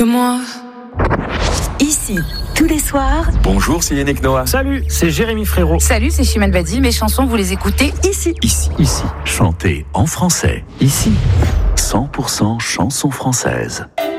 Moi. Ici, tous les soirs. Bonjour, c'est Yannick Noah. Salut, c'est Jérémy Frérot. Salut, c'est Chimène Badi. Mes chansons, vous les écoutez ici. Chantez en français. Ici, 100% chansons françaises.